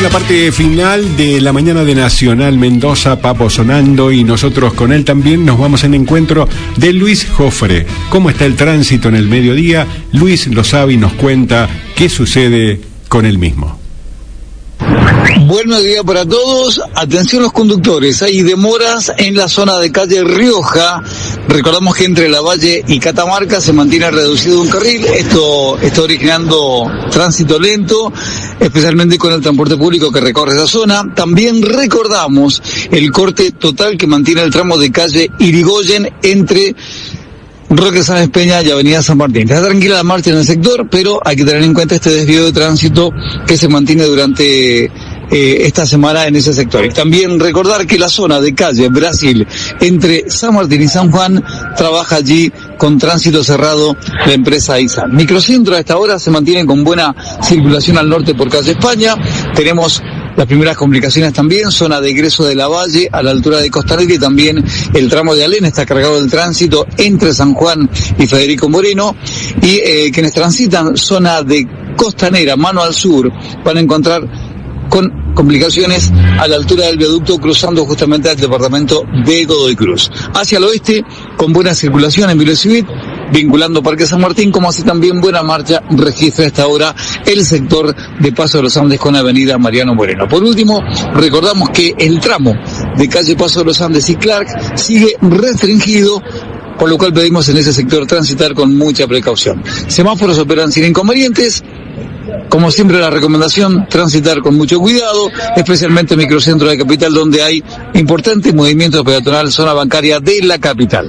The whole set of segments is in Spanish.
la parte final de la mañana de Nacional Mendoza, Papo sonando, y nosotros con él también nos vamos en encuentro de Luis Jofre. ¿Cómo está el tránsito en el mediodía? Luis lo sabe y nos cuenta qué sucede con él mismo. Buenos días para todos. Atención los conductores, hay demoras en la zona de calle Rioja. Recordamos que entre Lavalle y Catamarca se mantiene reducido un carril. Esto está originando tránsito lento, especialmente con el transporte público que recorre esa zona. También recordamos el corte total que mantiene el tramo de calle Irigoyen entre Roque Sáenz Peña y Avenida San Martín. Está tranquila la marcha en el sector, pero hay que tener en cuenta este desvío de tránsito que se mantiene durante esta semana en ese sector. Y también recordar que la zona de calle Brasil entre San Martín y San Juan trabaja allí con tránsito cerrado la empresa ISAN. Microcentro a esta hora se mantiene con buena circulación al norte por calle España. Tenemos las primeras complicaciones también, zona de ingreso de Lavalle a la altura de Costanera, y también el tramo de Alén está cargado del tránsito entre San Juan y Federico Moreno, y quienes transitan zona de Costanera, mano al sur, van a encontrar con complicaciones a la altura del viaducto cruzando justamente al departamento de Godoy Cruz. Hacia el oeste, con buena circulación en Villa Civit, vinculando Parque San Martín, como así también buena marcha registra hasta ahora el sector de Paso de los Andes con Avenida Mariano Moreno. Por último, recordamos que el tramo de calle Paso de los Andes y Clark sigue restringido, por lo cual pedimos en ese sector transitar con mucha precaución. Semáforos operan sin inconvenientes. Como siempre, la recomendación, transitar con mucho cuidado, especialmente en microcentro de capital, donde hay importantes movimientos peatonal, zona bancaria de la capital.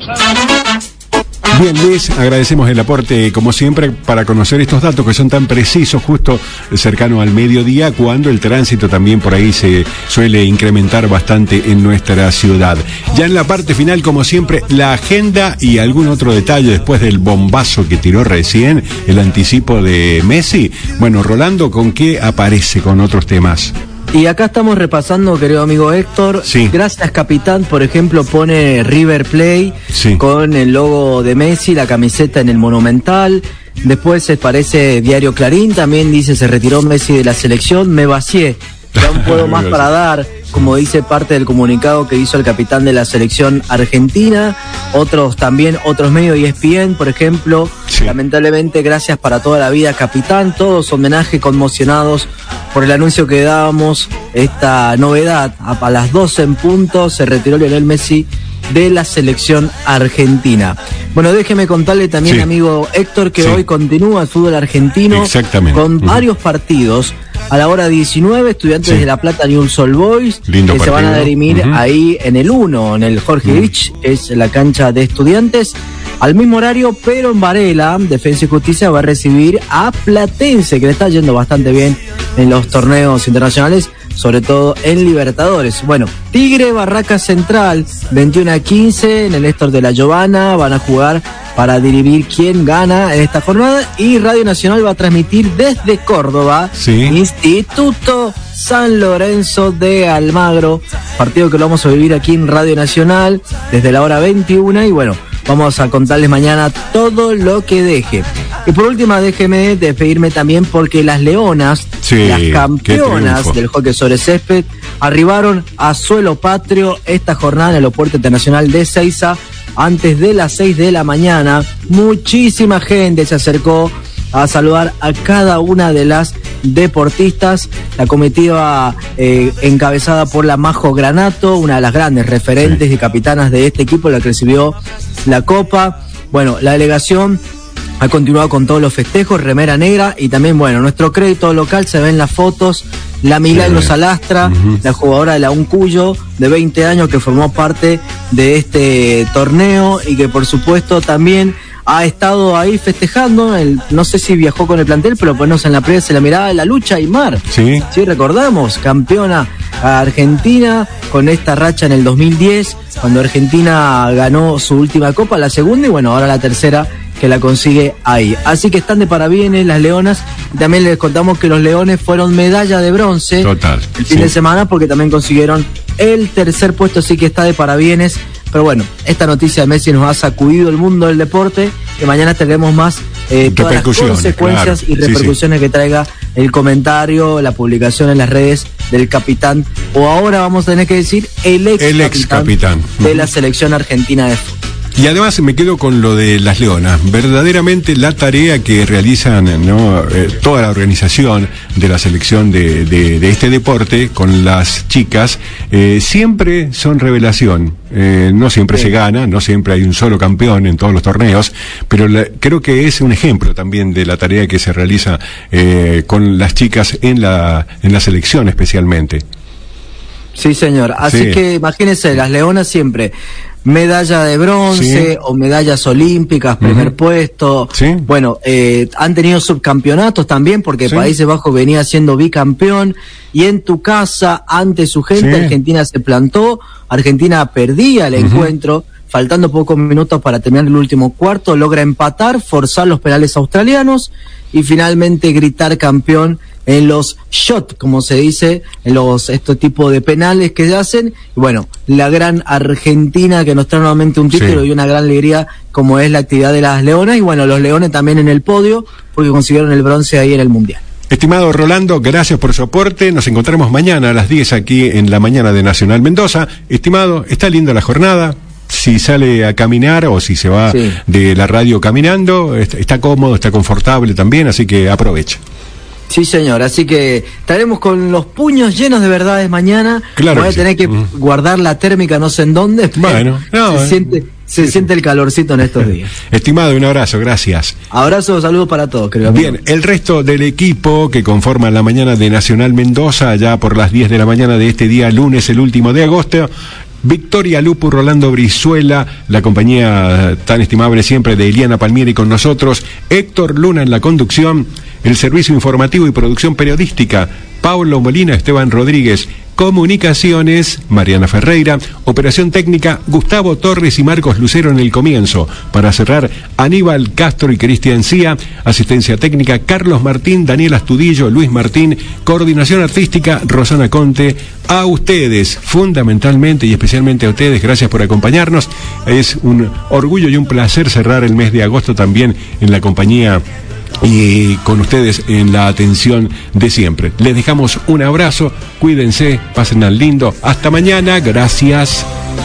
Bien, Luis, agradecemos el aporte, como siempre, para conocer estos datos que son tan precisos, justo cercano al mediodía, cuando el tránsito también por ahí se suele incrementar bastante en nuestra ciudad. Ya en la parte final, como siempre, la agenda y algún otro detalle después del bombazo que tiró recién, el anticipo de Messi. Bueno, Rolando, ¿con qué aparece con otros temas? Y acá estamos repasando, querido amigo Héctor. Sí. Gracias, capitán, por ejemplo, pone River Plate, sí, con el logo de Messi, la camiseta en el Monumental. Después parece Diario Clarín, también dice: se retiró Messi de la selección, me vacié, ya no puedo más para dar, como dice parte del comunicado que hizo el capitán de la selección argentina. Otros medios, ESPN, por ejemplo, sí, lamentablemente, gracias para toda la vida, capitán, todos homenaje, conmocionados por el anuncio que dábamos, esta novedad, a las 12 en punto, se retiró Lionel Messi de la selección argentina. Bueno, déjeme contarle también, sí, amigo Héctor, que sí, hoy continúa el fútbol argentino con varios partidos. A la hora 19, Estudiantes, sí, de La Plata, Newell's Old Boys, lindo que partido se van a dirimir ahí en el 1, en el Jorge Vich, es la cancha de Estudiantes. Al mismo horario, pero en Varela, Defensa y Justicia va a recibir a Platense, que le está yendo bastante bien en los torneos internacionales, sobre todo en Libertadores. Bueno, Tigre, Barraca Central, 21-15, en el Néstor de la Giovanna, van a jugar para dirimir quién gana en esta jornada, y Radio Nacional va a transmitir desde Córdoba, sí, Instituto San Lorenzo de Almagro, partido que lo vamos a vivir aquí en Radio Nacional desde la hora 21, y bueno, vamos a contarles mañana todo lo que deje. Y por última, déjeme despedirme también, porque las Leonas, sí, las campeonas del hockey sobre césped, arribaron a suelo patrio esta jornada en el Aeropuerto Internacional de Ezeiza antes de las 6 de la mañana. Muchísima gente se acercó a saludar a cada una de las deportistas. La comitiva encabezada por la Majo Granato, una de las grandes referentes, sí, y capitanas de este equipo, la que recibió la copa. Bueno, la delegación ha continuado con todos los festejos, remera negra, y también, bueno, nuestro crédito local, se ven las fotos, la Milagro Salastra, la jugadora de la Uncuyo, de 20 años, que formó parte de este torneo y que por supuesto también ha estado ahí festejando, no sé si viajó con el plantel, pero ponernos en la previa se la miraba de la lucha Aymar. Sí. Sí, recordamos, campeona argentina con esta racha en el 2010, cuando Argentina ganó su última copa, la segunda, y bueno, ahora la tercera que la consigue ahí. Así que están de parabienes las leonas. Y también les contamos que los leones fueron medalla de bronce el fin de semana, porque también consiguieron el tercer puesto, así que está de parabienes. Pero bueno, esta noticia de Messi nos ha sacudido el mundo del deporte, que mañana tendremos más todas las consecuencias y repercusiones que traiga el comentario, la publicación en las redes del capitán, o ahora vamos a tener que decir el ex capitán de la selección argentina de fútbol. Y además me quedo con lo de las Leonas. Verdaderamente la tarea que realizan, ¿no? Toda la organización de la selección de este deporte con las chicas, siempre son revelación. No siempre se gana, no siempre hay un solo campeón en todos los torneos, pero creo que es un ejemplo también de la tarea que se realiza con las chicas en la selección especialmente. Sí, señor. Así que imagínense, las Leonas siempre medalla de bronce o medallas olímpicas, primer puesto. Sí. Bueno, han tenido subcampeonatos también porque Países Bajos venía siendo bicampeón, y en tu casa, ante su gente, Argentina se plantó, Argentina perdía el encuentro, faltando pocos minutos para terminar el último cuarto, logra empatar, forzar los penales australianos y finalmente gritar campeón en los shots, como se dice, en este tipo de penales que se hacen. Y bueno, la gran Argentina que nos trae nuevamente un título y una gran alegría, como es la actividad de las Leonas, y bueno, los Leones también en el podio, porque consiguieron el bronce ahí en el Mundial. Estimado Rolando, gracias por su aporte. Nos encontramos mañana a las 10 aquí en la mañana de Nacional Mendoza. Estimado, está linda la jornada. Si sale a caminar o si se va de la radio caminando, está cómodo, está confortable también, así que aproveche. Sí, señor, así que estaremos con los puños llenos de verdades mañana. Claro. Voy a tener que guardar la térmica no sé en dónde. Bueno, se siente el calorcito en estos días. Estimado, un abrazo, gracias. Abrazo, saludos para todos, querido amigo. Bien, el resto del equipo que conforma la mañana de Nacional Mendoza, allá por las 10 de la mañana de este día lunes, el último de agosto. Victoria Lupu, Rolando Brizuela, la compañía tan estimable siempre de Eliana Palmieri con nosotros, Héctor Luna en la conducción, el servicio informativo y producción periodística, Paulo Molina, Esteban Rodríguez, comunicaciones, Mariana Ferreira, operación técnica, Gustavo Torres y Marcos Lucero en el comienzo. Para cerrar, Aníbal Castro y Cristian Cía, asistencia técnica, Carlos Martín, Daniel Astudillo, Luis Martín, coordinación artística, Rosana Conte. A ustedes, fundamentalmente y especialmente a ustedes, gracias por acompañarnos. Es un orgullo y un placer cerrar el mes de agosto también en la compañía y con ustedes en la atención de siempre. Les dejamos un abrazo, cuídense, pasen al lindo. Hasta mañana, gracias.